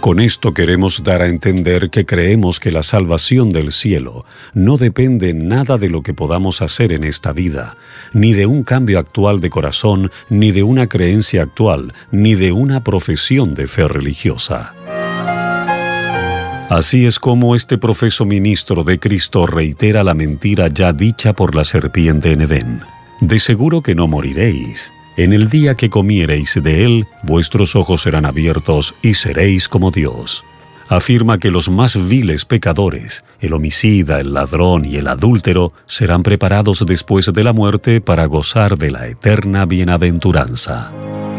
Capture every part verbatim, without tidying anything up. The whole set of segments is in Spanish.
Con esto queremos dar a entender que creemos que la salvación del cielo no depende nada de lo que podamos hacer en esta vida, ni de un cambio actual de corazón, ni de una creencia actual, ni de una profesión de fe religiosa. Así es como este profeso ministro de Cristo reitera la mentira ya dicha por la serpiente en Edén. De seguro que no moriréis. En el día que comiereis de él, vuestros ojos serán abiertos y seréis como Dios. Afirma que los más viles pecadores, el homicida, el ladrón y el adúltero, serán preparados después de la muerte para gozar de la eterna bienaventuranza.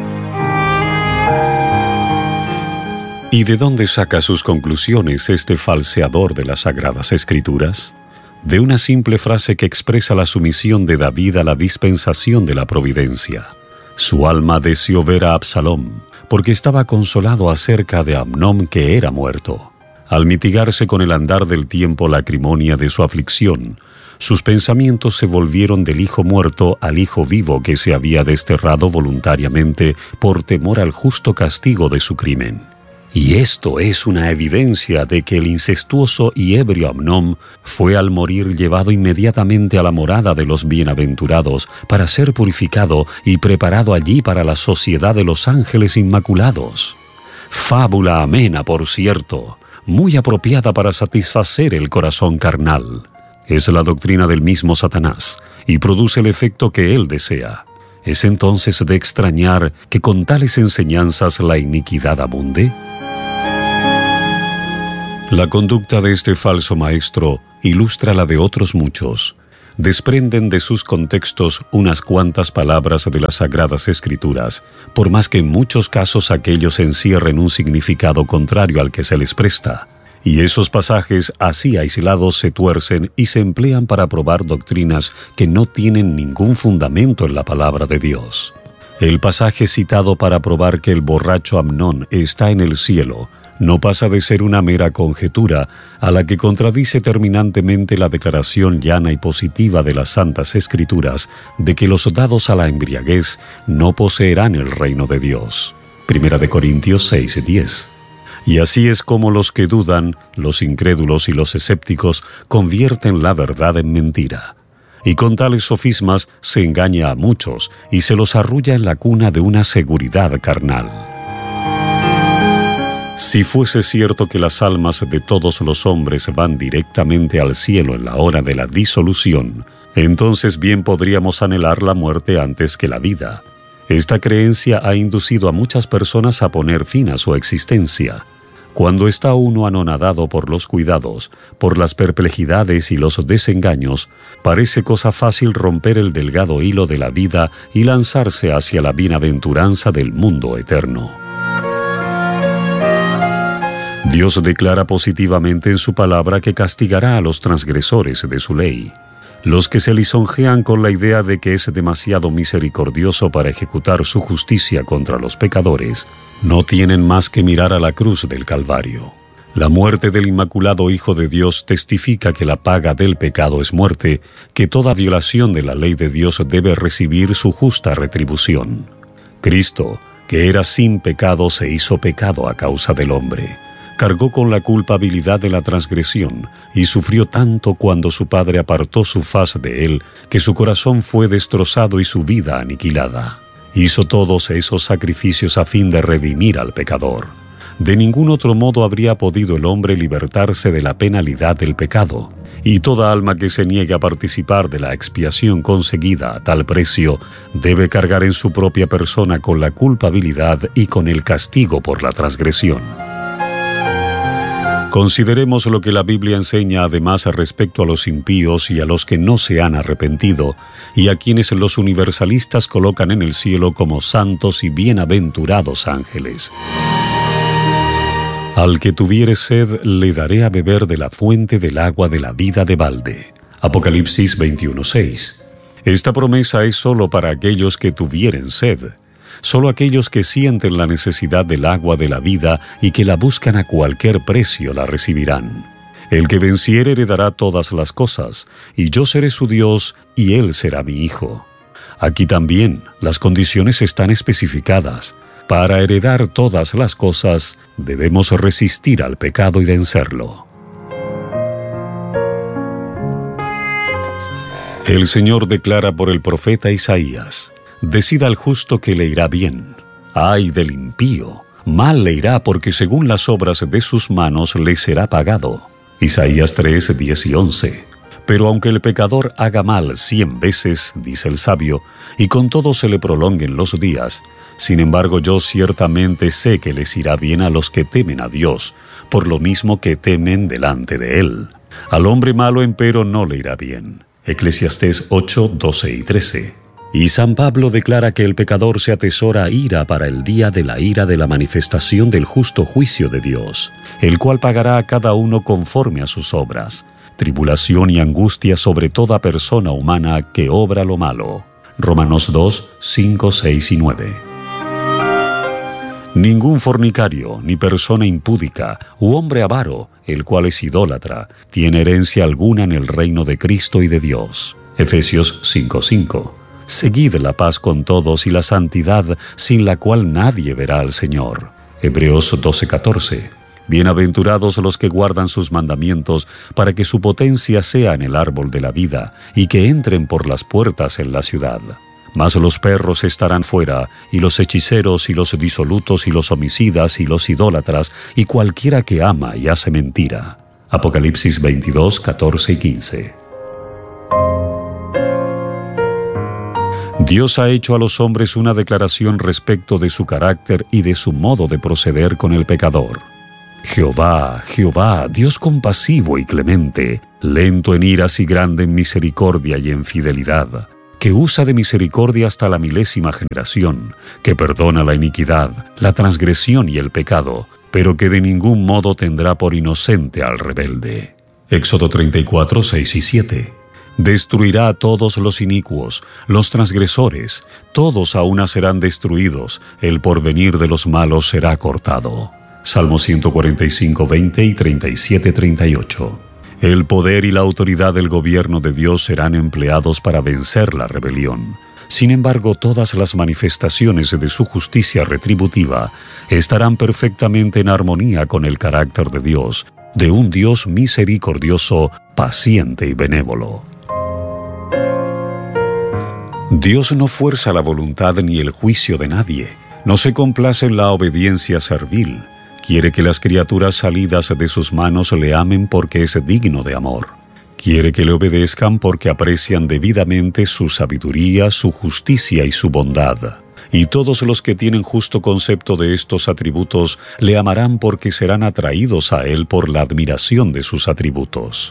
¿Y de dónde saca sus conclusiones este falseador de las Sagradas Escrituras? De una simple frase que expresa la sumisión de David a la dispensación de la providencia. Su alma deseó ver a Absalom, porque estaba consolado acerca de Amnón que era muerto. Al mitigarse con el andar del tiempo la acrimonia de su aflicción, sus pensamientos se volvieron del hijo muerto al hijo vivo que se había desterrado voluntariamente por temor al justo castigo de su crimen. Y esto es una evidencia de que el incestuoso y ebrio Amnón fue al morir llevado inmediatamente a la morada de los bienaventurados para ser purificado y preparado allí para la sociedad de los ángeles inmaculados. Fábula amena, por cierto, muy apropiada para satisfacer el corazón carnal. Es la doctrina del mismo Satanás y produce el efecto que él desea. ¿Es entonces de extrañar que con tales enseñanzas la iniquidad abunde? La conducta de este falso maestro ilustra la de otros muchos. Desprenden de sus contextos unas cuantas palabras de las Sagradas Escrituras, por más que en muchos casos aquellos encierren un significado contrario al que se les presta. Y esos pasajes así aislados se tuercen y se emplean para probar doctrinas que no tienen ningún fundamento en la palabra de Dios. El pasaje citado para probar que el borracho Amnón está en el cielo no pasa de ser una mera conjetura a la que contradice terminantemente la declaración llana y positiva de las Santas Escrituras de que los dados a la embriaguez no poseerán el reino de Dios. Primera de Corintios seis diez. Y así es como los que dudan, los incrédulos y los escépticos convierten la verdad en mentira. Y con tales sofismas se engaña a muchos y se los arrulla en la cuna de una seguridad carnal. Si fuese cierto que las almas de todos los hombres van directamente al cielo en la hora de la disolución, entonces bien podríamos anhelar la muerte antes que la vida. Esta creencia ha inducido a muchas personas a poner fin a su existencia. Cuando está uno anonadado por los cuidados, por las perplejidades y los desengaños, parece cosa fácil romper el delgado hilo de la vida y lanzarse hacia la bienaventuranza del mundo eterno. Dios declara positivamente en su palabra que castigará a los transgresores de su ley. Los que se lisonjean con la idea de que es demasiado misericordioso para ejecutar su justicia contra los pecadores, no tienen más que mirar a la cruz del Calvario. La muerte del Inmaculado Hijo de Dios testifica que la paga del pecado es muerte, que toda violación de la ley de Dios debe recibir su justa retribución. Cristo, que era sin pecado, se hizo pecado a causa del hombre. Cargó con la culpabilidad de la transgresión y sufrió tanto cuando su Padre apartó su faz de él, que su corazón fue destrozado y su vida aniquilada. Hizo todos esos sacrificios a fin de redimir al pecador. De ningún otro modo habría podido el hombre libertarse de la penalidad del pecado, y toda alma que se niegue a participar de la expiación conseguida a tal precio debe cargar en su propia persona con la culpabilidad y con el castigo por la transgresión. Consideremos lo que la Biblia enseña además respecto a los impíos y a los que no se han arrepentido, y a quienes los universalistas colocan en el cielo como santos y bienaventurados ángeles. Al que tuviere sed, le daré a beber de la fuente del agua de la vida de balde. Apocalipsis veintiuno seis. Esta promesa es solo para aquellos que tuvieren sed. Solo aquellos que sienten la necesidad del agua de la vida y que la buscan a cualquier precio la recibirán. El que venciere heredará todas las cosas, y yo seré su Dios, y él será mi hijo. Aquí también las condiciones están especificadas. Para heredar todas las cosas, debemos resistir al pecado y vencerlo. El Señor declara por el profeta Isaías: «Decida al justo que le irá bien. Ay del impío, mal le irá porque según las obras de sus manos le será pagado». Isaías tres, diez y once. Pero aunque el pecador haga mal cien veces, dice el sabio, y con todo se le prolonguen los días, sin embargo yo ciertamente sé que les irá bien a los que temen a Dios, por lo mismo que temen delante de Él. Al hombre malo empero no le irá bien. Eclesiastés ocho, doce y trece. Y San Pablo declara que el pecador se atesora ira para el día de la ira de la manifestación del justo juicio de Dios, el cual pagará a cada uno conforme a sus obras. Tribulación y angustia sobre toda persona humana que obra lo malo. Romanos dos, cinco, seis y nueve. Ningún fornicario, ni persona impúdica, u hombre avaro, el cual es idólatra, tiene herencia alguna en el reino de Cristo y de Dios. Efesios cinco, cinco. Seguid la paz con todos y la santidad, sin la cual nadie verá al Señor. Hebreos doce, catorce. Bienaventurados los que guardan sus mandamientos, para que su potencia sea en el árbol de la vida, y que entren por las puertas en la ciudad. Mas los perros estarán fuera, y los hechiceros, y los disolutos, y los homicidas, y los idólatras, y cualquiera que ama y hace mentira. Apocalipsis veintidós, catorce y quince. Dios ha hecho a los hombres una declaración respecto de su carácter y de su modo de proceder con el pecador. Jehová, Jehová, Dios compasivo y clemente, lento en iras y grande en misericordia y en fidelidad, que usa de misericordia hasta la milésima generación, que perdona la iniquidad, la transgresión y el pecado, pero que de ningún modo tendrá por inocente al rebelde. Éxodo treinta y cuatro, seis y siete. Destruirá a todos los inicuos, los transgresores, todos a una serán destruidos, el porvenir de los malos será cortado. Salmo ciento cuarenta y cinco, veinte y treinta y siete, treinta y ocho. El poder y la autoridad del gobierno de Dios serán empleados para vencer la rebelión. Sin embargo, todas las manifestaciones de su justicia retributiva estarán perfectamente en armonía con el carácter de Dios, de un Dios misericordioso, paciente y benévolo. Dios no fuerza la voluntad ni el juicio de nadie, no se complace en la obediencia servil. Quiere que las criaturas salidas de sus manos le amen porque es digno de amor. Quiere que le obedezcan porque aprecian debidamente su sabiduría, su justicia y su bondad. Y todos los que tienen justo concepto de estos atributos le amarán porque serán atraídos a Él por la admiración de sus atributos.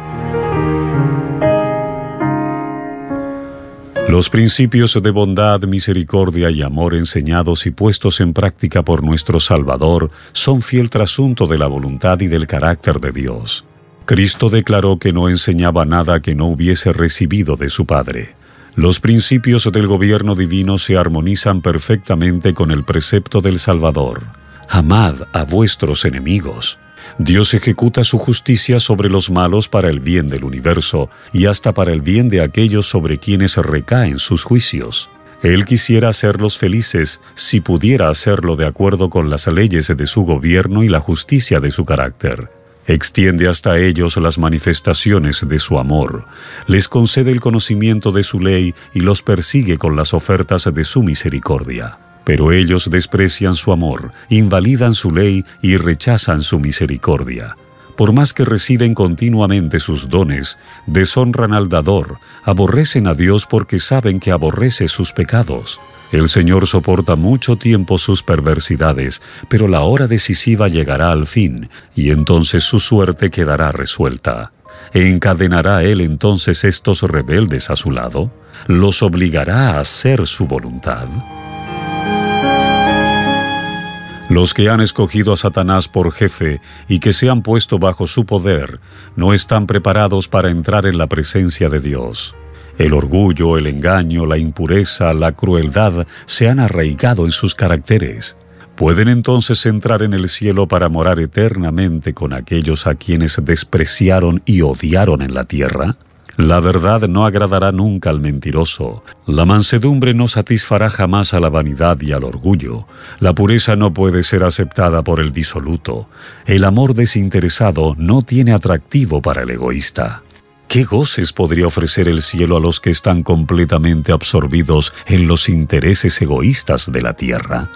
Los principios de bondad, misericordia y amor enseñados y puestos en práctica por nuestro Salvador son fiel trasunto de la voluntad y del carácter de Dios. Cristo declaró que no enseñaba nada que no hubiese recibido de su Padre. Los principios del gobierno divino se armonizan perfectamente con el precepto del Salvador. Amad a vuestros enemigos. Dios ejecuta su justicia sobre los malos para el bien del universo y hasta para el bien de aquellos sobre quienes recaen sus juicios. Él quisiera hacerlos felices si pudiera hacerlo de acuerdo con las leyes de su gobierno y la justicia de su carácter. Extiende hasta ellos las manifestaciones de su amor, les concede el conocimiento de su ley y los persigue con las ofertas de su misericordia. Pero ellos desprecian su amor, invalidan su ley y rechazan su misericordia. Por más que reciben continuamente sus dones, deshonran al dador, aborrecen a Dios porque saben que aborrece sus pecados. El Señor soporta mucho tiempo sus perversidades, pero la hora decisiva llegará al fin, y entonces su suerte quedará resuelta. ¿Encadenará Él entonces estos rebeldes a su lado? ¿Los obligará a hacer su voluntad? Los que han escogido a Satanás por jefe y que se han puesto bajo su poder, no están preparados para entrar en la presencia de Dios. El orgullo, el engaño, la impureza, la crueldad se han arraigado en sus caracteres. ¿Pueden entonces entrar en el cielo para morar eternamente con aquellos a quienes despreciaron y odiaron en la tierra? La verdad no agradará nunca al mentiroso. La mansedumbre no satisfará jamás a la vanidad y al orgullo. La pureza no puede ser aceptada por el disoluto. El amor desinteresado no tiene atractivo para el egoísta. ¿Qué goces podría ofrecer el cielo a los que están completamente absorbidos en los intereses egoístas de la tierra?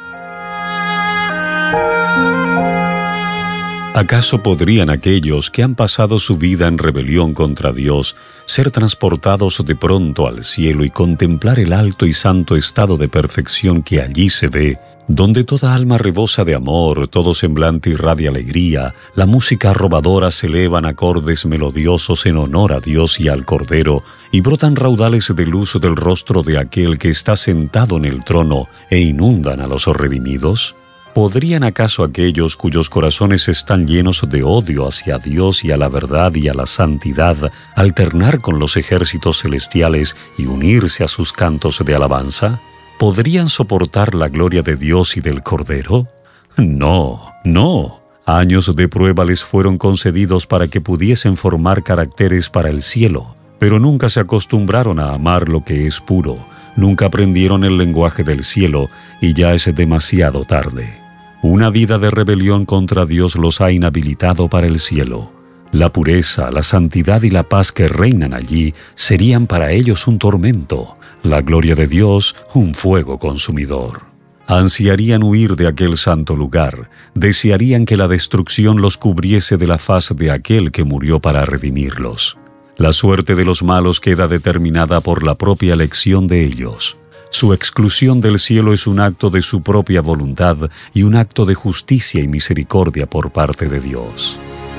¿Acaso podrían aquellos que han pasado su vida en rebelión contra Dios ser transportados de pronto al cielo y contemplar el alto y santo estado de perfección que allí se ve, donde toda alma rebosa de amor, todo semblante irradia alegría, la música arrobadora se elevan acordes melodiosos en honor a Dios y al Cordero, y brotan raudales de luz del rostro de aquel que está sentado en el trono e inundan a los redimidos? ¿Podrían acaso aquellos cuyos corazones están llenos de odio hacia Dios y a la verdad y a la santidad alternar con los ejércitos celestiales y unirse a sus cantos de alabanza? ¿Podrían soportar la gloria de Dios y del Cordero? No, no. Años de prueba les fueron concedidos para que pudiesen formar caracteres para el cielo, pero nunca se acostumbraron a amar lo que es puro, nunca aprendieron el lenguaje del cielo y ya es demasiado tarde. Una vida de rebelión contra Dios los ha inhabilitado para el cielo. La pureza, la santidad y la paz que reinan allí serían para ellos un tormento, la gloria de Dios un fuego consumidor. Ansiarían huir de aquel santo lugar, desearían que la destrucción los cubriese de la faz de aquel que murió para redimirlos. La suerte de los malos queda determinada por la propia elección de ellos. Su exclusión del cielo es un acto de su propia voluntad y un acto de justicia y misericordia por parte de Dios.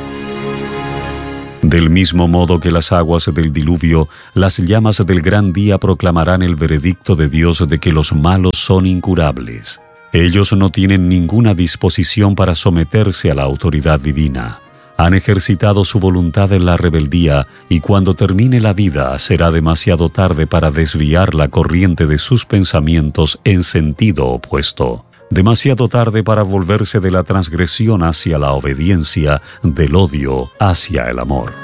Del mismo modo que las aguas del diluvio, las llamas del gran día proclamarán el veredicto de Dios de que los malos son incurables. Ellos no tienen ninguna disposición para someterse a la autoridad divina. Han ejercitado su voluntad en la rebeldía y cuando termine la vida será demasiado tarde para desviar la corriente de sus pensamientos en sentido opuesto. Demasiado tarde para volverse de la transgresión hacia la obediencia, del odio hacia el amor.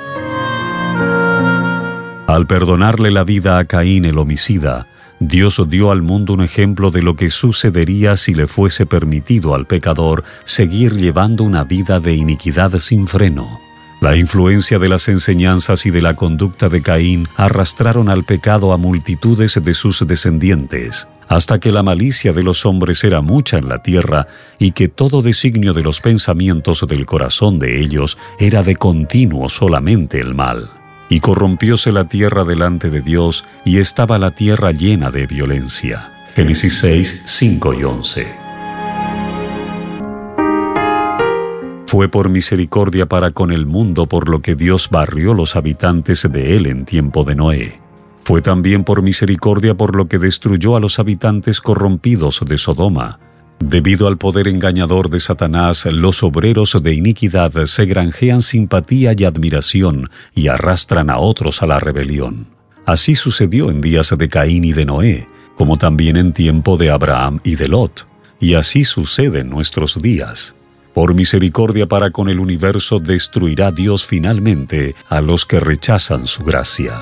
Al perdonarle la vida a Caín el homicida, Dios dio al mundo un ejemplo de lo que sucedería si le fuese permitido al pecador seguir llevando una vida de iniquidad sin freno. La influencia de las enseñanzas y de la conducta de Caín arrastraron al pecado a multitudes de sus descendientes, hasta que la malicia de los hombres era mucha en la tierra y que todo designio de los pensamientos del corazón de ellos era de continuo solamente el mal. Y corrompióse la tierra delante de Dios, y estaba la tierra llena de violencia. Génesis seis, cinco y once. Fue por misericordia para con el mundo por lo que Dios barrió los habitantes de él en tiempo de Noé. Fue también por misericordia por lo que destruyó a los habitantes corrompidos de Sodoma. Debido al poder engañador de Satanás, los obreros de iniquidad se granjean simpatía y admiración y arrastran a otros a la rebelión. Así sucedió en días de Caín y de Noé, como también en tiempo de Abraham y de Lot. Y así sucede en nuestros días. Por misericordia para con el universo destruirá Dios finalmente a los que rechazan su gracia.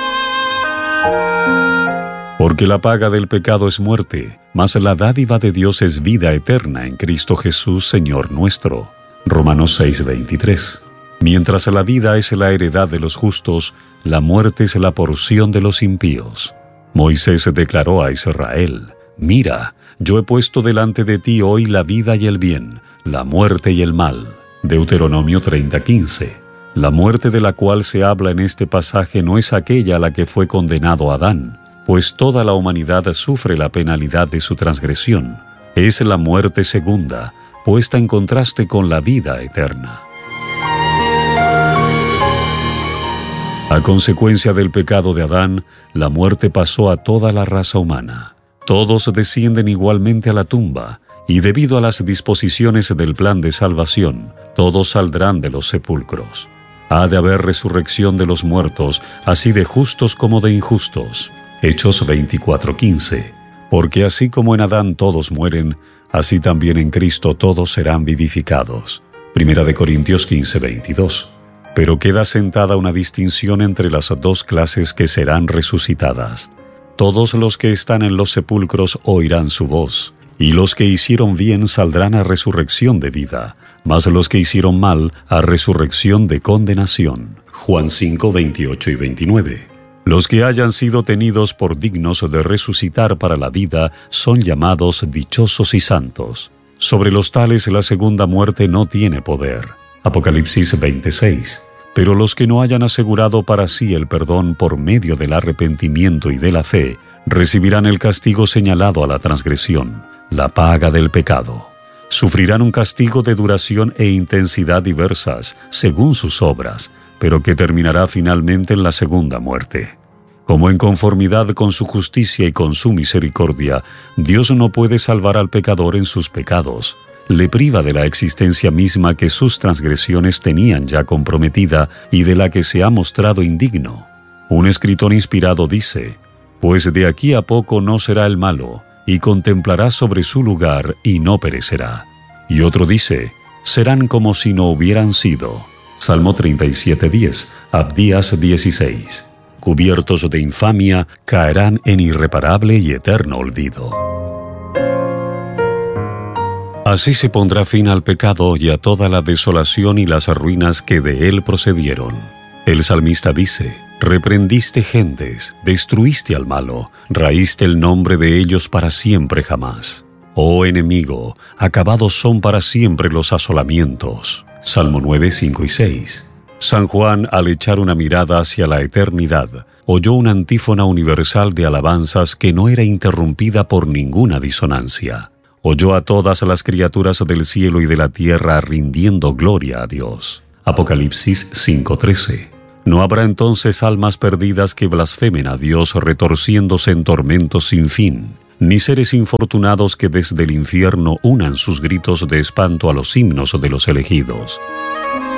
Porque la paga del pecado es muerte, mas la dádiva de Dios es vida eterna en Cristo Jesús, Señor nuestro. Romanos seis, veintitrés. Mientras la vida es la heredad de los justos, la muerte es la porción de los impíos. Moisés declaró a Israel: Mira, yo he puesto delante de ti hoy la vida y el bien, la muerte y el mal. Deuteronomio treinta, quince. La muerte de la cual se habla en este pasaje no es aquella a la que fue condenado Adán, pues toda la humanidad sufre la penalidad de su transgresión. Es la muerte segunda, puesta en contraste con la vida eterna. A consecuencia del pecado de Adán, la muerte pasó a toda la raza humana. Todos descienden igualmente a la tumba, y debido a las disposiciones del plan de salvación, todos saldrán de los sepulcros. Ha de haber resurrección de los muertos, así de justos como de injustos. Hechos veinticuatro, quince. Porque así como en Adán todos mueren, así también en Cristo todos serán vivificados. Primera de Corintios quince, veintidós. Pero queda sentada una distinción entre las dos clases que serán resucitadas. Todos los que están en los sepulcros oirán su voz, y los que hicieron bien saldrán a resurrección de vida, mas los que hicieron mal a resurrección de condenación. Juan cinco, veintiocho y veintinueve. Los que hayan sido tenidos por dignos de resucitar para la vida son llamados dichosos y santos. Sobre los tales la segunda muerte no tiene poder. Apocalipsis veintiséis. Pero los que no hayan asegurado para sí el perdón por medio del arrepentimiento y de la fe, recibirán el castigo señalado a la transgresión, la paga del pecado. Sufrirán un castigo de duración e intensidad diversas, según sus obras, pero que terminará finalmente en la segunda muerte. Como en conformidad con su justicia y con su misericordia, Dios no puede salvar al pecador en sus pecados. Le priva de la existencia misma que sus transgresiones tenían ya comprometida y de la que se ha mostrado indigno. Un escritor inspirado dice: «Pues de aquí a poco no será el malo, y contemplará sobre su lugar y no perecerá». Y otro dice: «Serán como si no hubieran sido». Salmo treinta y siete, diez, Abdías dieciséis. Cubiertos de infamia, caerán en irreparable y eterno olvido. Así se pondrá fin al pecado y a toda la desolación y las ruinas que de él procedieron. El salmista dice: «Reprendiste gentes, destruiste al malo, raíste el nombre de ellos para siempre jamás. Oh enemigo, acabados son para siempre los asolamientos». Salmo nueve, cinco y seis. San Juan, al echar una mirada hacia la eternidad, oyó una antífona universal de alabanzas que no era interrumpida por ninguna disonancia. Oyó a todas las criaturas del cielo y de la tierra rindiendo gloria a Dios. Apocalipsis cinco, trece. No habrá entonces almas perdidas que blasfemen a Dios retorciéndose en tormentos sin fin, ni seres infortunados que desde el infierno unan sus gritos de espanto a los himnos de los elegidos.